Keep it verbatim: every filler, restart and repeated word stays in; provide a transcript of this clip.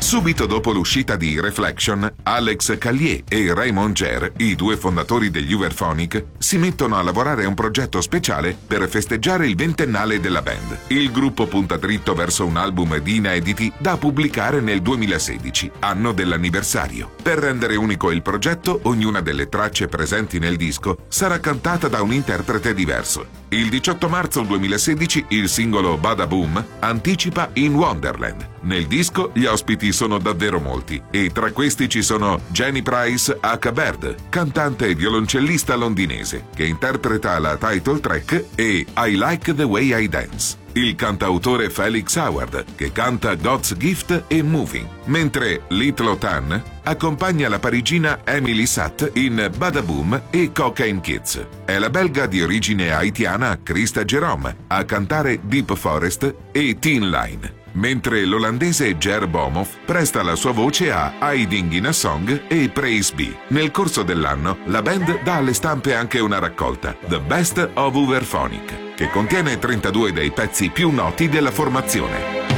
Subito dopo l'uscita di Reflection, Alex Callier e Raymond Ger, i due fondatori degli Uberphonic, si mettono a lavorare a un progetto speciale per festeggiare il ventennale della band. Il gruppo punta dritto verso un album di inediti da pubblicare nel duemilasedici, anno dell'anniversario. Per rendere unico il progetto, ognuna delle tracce presenti nel disco sarà cantata da un interprete diverso. Il diciotto marzo duemilasedici il singolo Bada Boom anticipa In Wonderland. Nel disco gli ospiti sono davvero molti e tra questi ci sono Jenny Price aka Bird, cantante e violoncellista londinese, che interpreta la title track, e I Like the Way I Dance, il cantautore Felix Howard, che canta God's Gift e Moving, mentre Little Tan accompagna la parigina Emily Satt in Badaboom e Cocaine Kids. È la belga di origine haitiana Krista Jerome a cantare Deep Forest e Teen Line, mentre l'olandese Ger Bomoff presta la sua voce a Hiding in a Song e Praise Be. Nel corso dell'anno la band dà alle stampe anche una raccolta, The Best of Uberphonic, che contiene trentadue dei pezzi più noti della formazione.